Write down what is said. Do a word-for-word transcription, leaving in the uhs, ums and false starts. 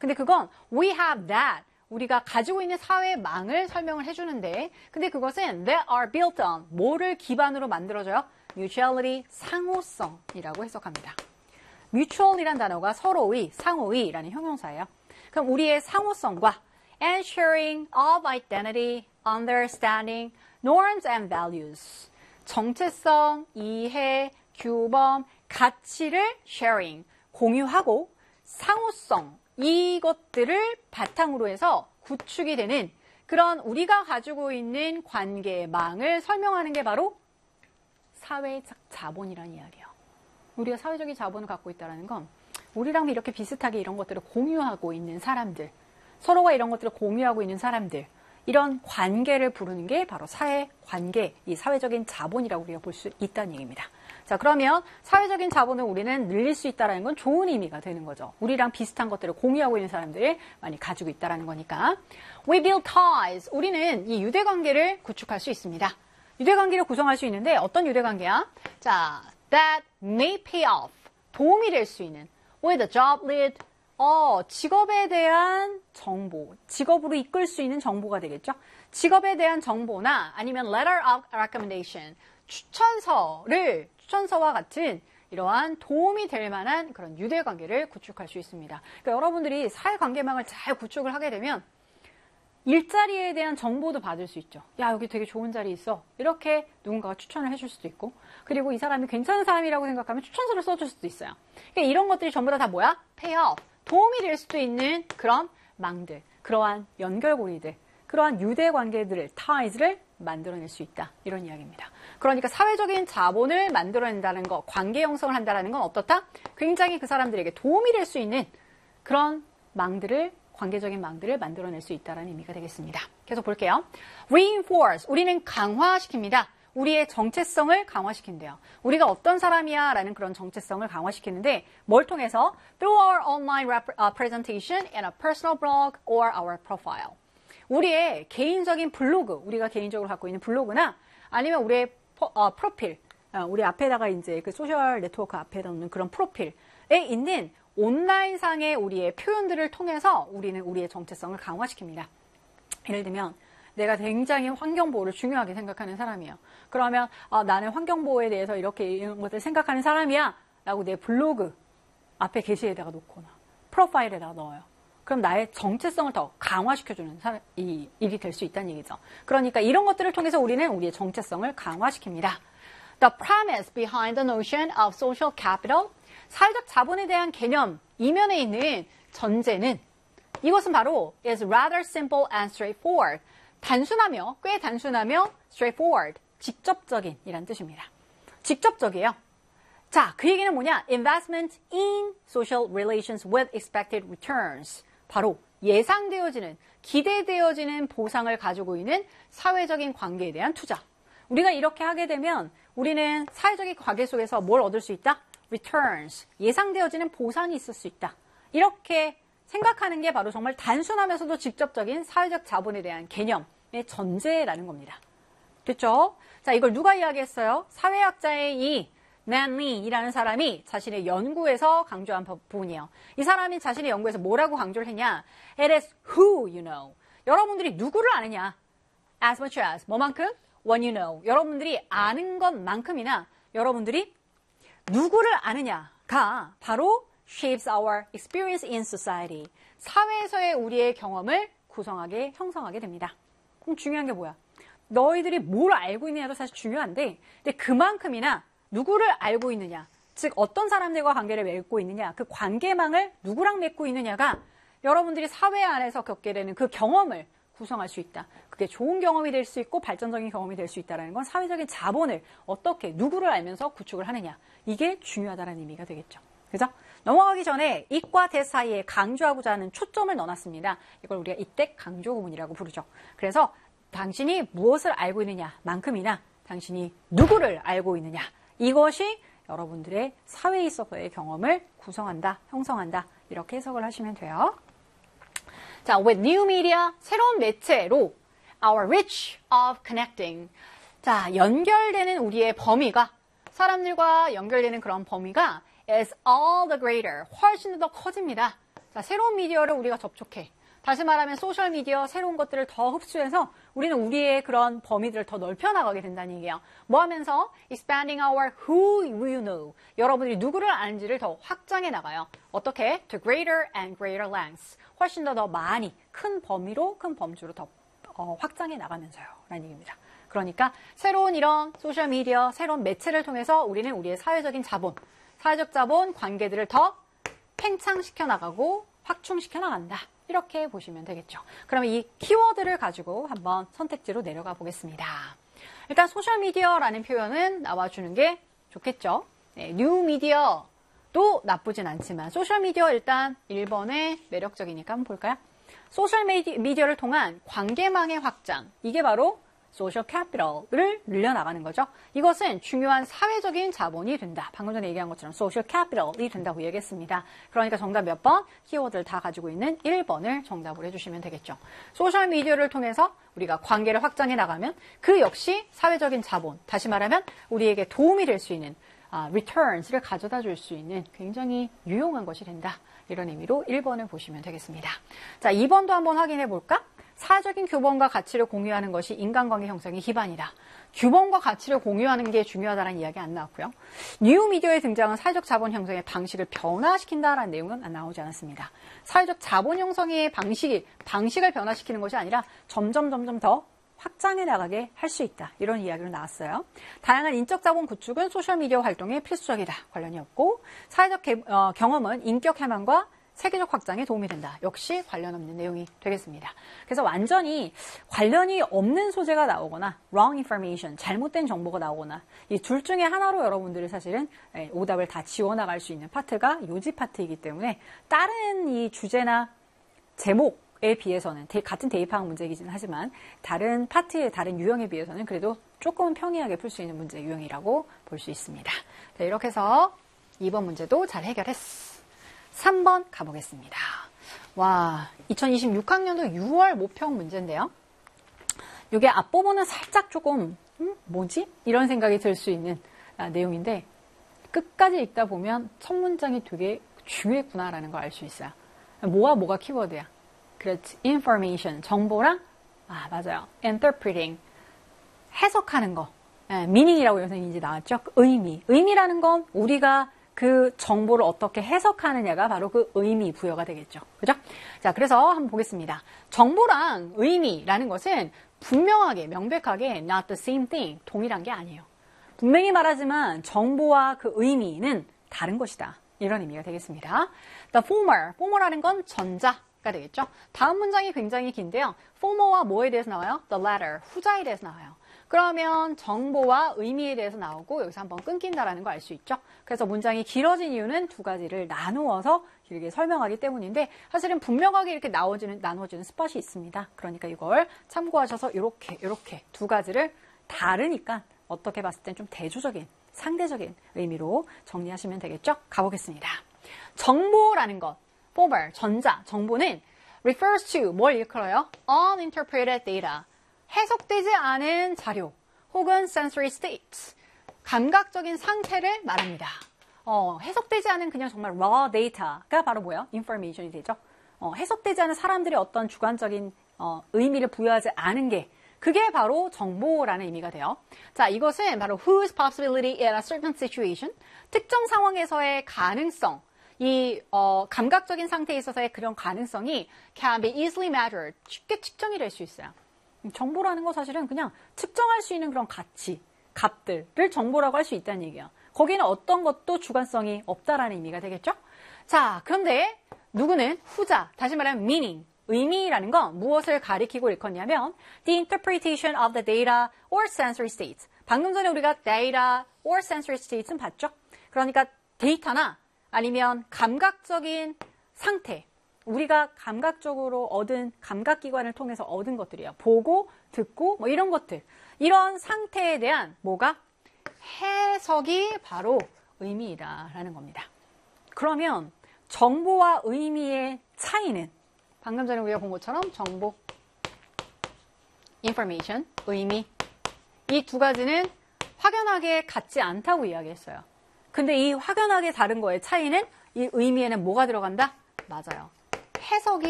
근데 그건 we have that. 우리가 가지고 있는 사회망을 설명을 해주는데 근데 그것은 that are built on. 뭐를 기반으로 만들어져요? mutuality, 상호성이라고 해석합니다. mutual이란 단어가 서로의, 상호의라는 형용사예요. 그럼 우리의 상호성과 and sharing of identity, understanding, norms and values. 정체성, 이해, 규범, 가치를 sharing, 공유하고 상호성, 이것들을 바탕으로 해서 구축이 되는 그런 우리가 가지고 있는 관계망을 설명하는 게 바로 사회적 자본이라는 이야기예요. 우리가 사회적인 자본을 갖고 있다는 건 우리랑 이렇게 비슷하게 이런 것들을 공유하고 있는 사람들, 서로가 이런 것들을 공유하고 있는 사람들, 이런 관계를 부르는 게 바로 사회관계, 이 사회적인 자본이라고 우리가 볼 수 있다는 얘기입니다. 자, 그러면 사회적인 자본을 우리는 늘릴 수 있다는 건 좋은 의미가 되는 거죠. 우리랑 비슷한 것들을 공유하고 있는 사람들이 많이 가지고 있다는 거니까. We build ties. 우리는 이 유대관계를 구축할 수 있습니다. 유대관계를 구성할 수 있는데 어떤 유대관계야? 자, that may pay off. 도움이 될 수 있는. with a job lead. 어, 직업에 대한 정보, 직업으로 이끌 수 있는 정보가 되겠죠. 직업에 대한 정보나 아니면 letter of recommendation, 추천서를, 추천서와 같은 이러한 도움이 될 만한 그런 유대관계를 구축할 수 있습니다. 그러니까 여러분들이 사회관계망을 잘 구축을 하게 되면 일자리에 대한 정보도 받을 수 있죠. 야, 여기 되게 좋은 자리 있어. 이렇게 누군가가 추천을 해줄 수도 있고, 그리고 이 사람이 괜찮은 사람이라고 생각하면 추천서를 써줄 수도 있어요. 그러니까 이런 것들이 전부 다, 다 뭐야? pay off. 도움이 될 수도 있는 그런 망들, 그러한 연결고리들, 그러한 유대관계들을, ties를 만들어낼 수 있다. 이런 이야기입니다. 그러니까 사회적인 자본을 만들어낸다는 거, 관계 형성을 한다는 건 어떻다? 굉장히 그 사람들에게 도움이 될 수 있는 그런 망들을, 관계적인 망들을 만들어낼 수 있다는 의미가 되겠습니다. 계속 볼게요. reinforce, 우리는 강화시킵니다. 우리의 정체성을 강화시킨대요. 우리가 어떤 사람이야 라는 그런 정체성을 강화시키는데 뭘 통해서? Through our online rep- uh, presentation in a personal blog or our profile. 우리의 개인적인 블로그, 우리가 개인적으로 갖고 있는 블로그나 아니면 우리의 포, 어, 프로필, 어, 우리 앞에다가 이제 그 소셜 네트워크 앞에다 놓는 그런 프로필에 있는 온라인상의 우리의 표현들을 통해서 우리는 우리의 정체성을 강화시킵니다. 예를 들면 내가 굉장히 환경보호를 중요하게 생각하는 사람이에요. 그러면 아, 나는 환경보호에 대해서 이렇게 이런 것들 생각하는 사람이야 라고 내 블로그 앞에 게시에다가 놓거나 프로파일에다가 넣어요. 그럼 나의 정체성을 더 강화시켜주는 사람, 이, 일이 될 수 있다는 얘기죠. 그러니까 이런 것들을 통해서 우리는 우리의 정체성을 강화시킵니다. The premise behind the notion of social capital, 사회적 자본에 대한 개념 이면에 있는 전제는 이것은 바로 is rather simple and straightforward. 단순하며, 꽤 단순하며 straightforward, 직접적인 이란 뜻입니다. 직접적이에요. 자, 그 얘기는 뭐냐? Investment in social relations with expected returns. 바로 예상되어지는, 기대되어지는 보상을 가지고 있는 사회적인 관계에 대한 투자. 우리가 이렇게 하게 되면 우리는 사회적인 관계 속에서 뭘 얻을 수 있다? Returns, 예상되어지는 보상이 있을 수 있다. 이렇게 생각하는 게 바로 정말 단순하면서도 직접적인 사회적 자본에 대한 개념의 전제라는 겁니다. 됐죠? 자, 이걸 누가 이야기했어요? 사회학자의 이 맨리라는 사람이 자신의 연구에서 강조한 부분이에요. 이 사람이 자신의 연구에서 뭐라고 강조를 했냐? It is who you know. 여러분들이 누구를 아느냐? As much as, 뭐만큼? When you know. 여러분들이 아는 것만큼이나 여러분들이 누구를 아느냐가 바로 shapes our experience in society. 사회에서의 우리의 경험을 구성하게, 형성하게 됩니다. 그럼 중요한 게 뭐야? 너희들이 뭘 알고 있느냐도 사실 중요한데, 근데 그만큼이나 누구를 알고 있느냐, 즉 어떤 사람들과 관계를 맺고 있느냐, 그 관계망을 누구랑 맺고 있느냐가 여러분들이 사회 안에서 겪게 되는 그 경험을 구성할 수 있다. 그게 좋은 경험이 될 수 있고 발전적인 경험이 될 수 있다는 건 사회적인 자본을 어떻게, 누구를 알면서 구축을 하느냐. 이게 중요하다는 의미가 되겠죠. 그죠? 넘어가기 전에 it과 that 사이에 강조하고자 하는 초점을 넣어놨습니다. 이걸 우리가 이때 강조 구문이라고 부르죠. 그래서 당신이 무엇을 알고 있느냐 만큼이나 당신이 누구를 알고 있느냐, 이것이 여러분들의 사회에 있어서의 경험을 구성한다, 형성한다, 이렇게 해석을 하시면 돼요. 자, with new media, 새로운 매체로 our reach of connecting. 자, 연결되는 우리의 범위가, 사람들과 연결되는 그런 범위가 is all the greater, 훨씬 더 커집니다. 자, 새로운 미디어를 우리가 접촉해. 다시 말하면 소셜미디어 새로운 것들을 더 흡수해서 우리는 우리의 그런 범위들을 더 넓혀나가게 된다는 얘기예요. 뭐 하면서 expanding our who you know. 여러분들이 누구를 아는지를 더 확장해 나가요. 어떻게? to greater and greater lengths. 훨씬 더 더 많이 큰 범위로 큰 범주로 더 어, 확장해 나가면서요. 라는 얘기입니다. 그러니까 새로운 이런 소셜미디어, 새로운 매체를 통해서 우리는 우리의 사회적인 자본, 사회적 자본 관계들을 더 팽창시켜 나가고 확충시켜 나간다. 이렇게 보시면 되겠죠. 그러면 이 키워드를 가지고 한번 선택지로 내려가 보겠습니다. 일단 소셜미디어라는 표현은 나와주는 게 좋겠죠. 네, 뉴미디어도 나쁘진 않지만 소셜미디어 일단 일 번에 매력적이니까 한번 볼까요? 소셜미디어를 통한 관계망의 확장. 이게 바로 소셜 캐피털을 늘려나가는 거죠. 이것은 중요한 사회적인 자본이 된다. 방금 전에 얘기한 것처럼 소셜 캐피털이 된다고 얘기했습니다. 그러니까 정답 몇 번? 키워드를 다 가지고 있는 일 번을 정답으로 해주시면 되겠죠. 소셜미디어를 통해서 우리가 관계를 확장해 나가면 그 역시 사회적인 자본, 다시 말하면 우리에게 도움이 될 수 있는 아, returns를 가져다 줄 수 있는 굉장히 유용한 것이 된다. 이런 의미로 일 번을 보시면 되겠습니다. 자, 이 번도 한번 확인해 볼까? 사회적인 규범과 가치를 공유하는 것이 인간관계 형성의 기반이다. 규범과 가치를 공유하는 게 중요하다는 이야기 안 나왔고요. 뉴미디어의 등장은 사회적 자본 형성의 방식을 변화시킨다라는 내용은 안 나오지 않았습니다. 사회적 자본 형성의 방식이, 방식을 변화시키는 것이 아니라 점점 점점 더 확장해 나가게 할 수 있다. 이런 이야기로 나왔어요. 다양한 인적 자본 구축은 소셜미디어 활동에 필수적이다. 관련이 없고 사회적 개, 어, 경험은 인격 해망과 세계적 확장에 도움이 된다. 역시 관련 없는 내용이 되겠습니다. 그래서 완전히 관련이 없는 소재가 나오거나 wrong information, 잘못된 정보가 나오거나 이 둘 중에 하나로 여러분들이 사실은 오답을 다 지워나갈 수 있는 파트가 요지 파트이기 때문에 다른 이 주제나 제목에 비해서는 같은 대입학 문제이긴 하지만 다른 파트의 다른 유형에 비해서는 그래도 조금은 평이하게 풀 수 있는 문제 유형이라고 볼 수 있습니다. 자, 이렇게 해서 이 번 문제도 잘 해결했어. 삼 번 가보겠습니다. 와, 이천이십육 학년도 유월 모평 문제인데요. 이게 앞부분은 살짝 조금 음, 뭐지? 이런 생각이 들 수 있는 아, 내용인데 끝까지 읽다 보면 첫 문장이 되게 중요했구나라는 걸 알 수 있어요. 뭐와 뭐가 키워드야? 그렇지. information, 정보랑 아 맞아요. interpreting, 해석하는 거. 예, meaning이라고 여기서 이제 나왔죠. 의미. 의미라는 건 우리가 그 정보를 어떻게 해석하느냐가 바로 그 의미 부여가 되겠죠. 그죠? 자, 그래서 한번 보겠습니다. 정보랑 의미라는 것은 분명하게, 명백하게 not the same thing, 동일한 게 아니에요. 분명히 말하지만 정보와 그 의미는 다른 것이다. 이런 의미가 되겠습니다. The former, former라는 건 전자가 되겠죠. 다음 문장이 굉장히 긴데요. former와 뭐에 대해서 나와요? The latter, 후자에 대해서 나와요. 그러면 정보와 의미에 대해서 나오고 여기서 한번 끊긴다라는 거 알 수 있죠. 그래서 문장이 길어진 이유는 두 가지를 나누어서 길게 설명하기 때문인데 사실은 분명하게 이렇게 나눠지는, 나눠지는 스팟이 있습니다. 그러니까 이걸 참고하셔서 이렇게 이렇게 두 가지를 다르니까 어떻게 봤을 땐 좀 대조적인 상대적인 의미로 정리하시면 되겠죠. 가보겠습니다. 정보라는 것, former, 전자, 정보는 refers to 뭘 일컬어요? uninterpreted data. 해석되지 않은 자료 혹은 sensory states, 감각적인 상태를 말합니다. 어, 해석되지 않은 그냥 정말 raw data가 바로 뭐예요? information이 되죠. 어, 해석되지 않은 사람들의 어떤 주관적인 어, 의미를 부여하지 않은 게 그게 바로 정보라는 의미가 돼요. 자, 이것은 바로 whose possibility in a certain situation, 특정 상황에서의 가능성, 이 어, 감각적인 상태에 있어서의 그런 가능성이 can be easily measured, 쉽게 측정이 될 수 있어요. 정보라는 거 사실은 그냥 측정할 수 있는 그런 가치, 값들을 정보라고 할 수 있다는 얘기예요. 거기는 어떤 것도 주관성이 없다라는 의미가 되겠죠? 자, 그런데 누구는 후자, 다시 말하면 meaning, 의미라는 건 무엇을 가리키고 일컫냐면 the interpretation of the data or sensory states. 방금 전에 우리가 data or sensory states는 봤죠? 그러니까 데이터나 아니면 감각적인 상태, 우리가 감각적으로 얻은 감각기관을 통해서 얻은 것들이에요. 보고, 듣고, 뭐 이런 것들. 이런 상태에 대한 뭐가? 해석이 바로 의미이다라는 겁니다. 그러면 정보와 의미의 차이는 방금 전에 우리가 본 것처럼 정보, information, 의미 이 두 가지는 확연하게 같지 않다고 이야기했어요. 근데 이 확연하게 다른 거의 차이는 이 의미에는 뭐가 들어간다? 맞아요. 해석이